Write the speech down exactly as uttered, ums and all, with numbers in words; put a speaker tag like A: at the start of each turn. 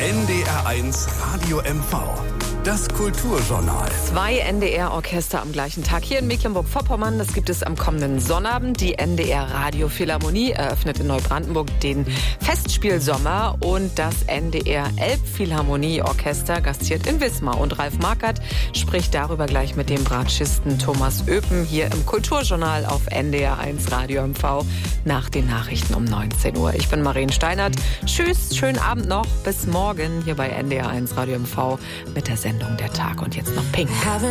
A: N D R eins Radio M V. Das Kulturjournal.
B: Zwei N D R-Orchester am gleichen Tag hier in Mecklenburg-Vorpommern. Das gibt es am kommenden Sonnabend. Die N D R-Radiophilharmonie eröffnet in Neubrandenburg den Festspielsommer und das N D R-Elbphilharmonie-Orchester gastiert in Wismar. Und Ralf Markert spricht darüber gleich mit dem Bratschisten Thomas Öpen hier im Kulturjournal auf N D R eins Radio M V nach den Nachrichten um neunzehn Uhr. Ich bin Marien Steinert. Tschüss, schönen Abend noch. Bis morgen hier bei N D R eins Radio M V mit der Sendung Der Tag. Und jetzt noch Pink.